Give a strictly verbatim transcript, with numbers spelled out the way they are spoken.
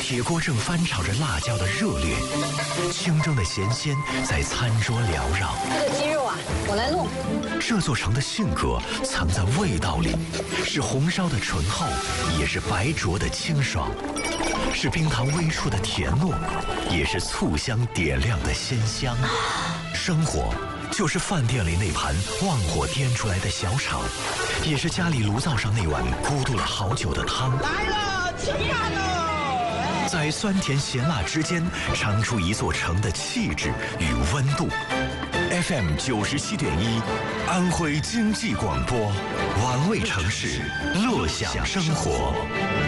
铁锅正翻炒着辣椒的热烈，清蒸的咸鲜在餐桌缭绕。 这个鸡肉啊，我来弄。 这座城的性格藏在味道里，是红烧的醇厚，也是白灼的清爽，是冰糖微出的甜糯，也是醋香点亮的鲜香。生活就是饭店里那盘旺火颠出来的小炒，也是家里炉灶上那碗咕嘟了好久的汤。 来了，吃饭喽！ 在酸甜咸辣之间，尝出一座城的气质与温度。F M 九十七点一，安徽经济广播，玩味城市，乐享生活。